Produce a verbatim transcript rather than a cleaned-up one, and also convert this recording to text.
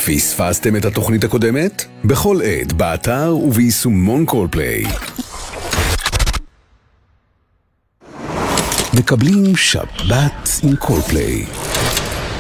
פספסתם את התוכנית הקודמת? בכל עת, באתר וביישומון קולפליי. מקבלים שבת עם קולפליי.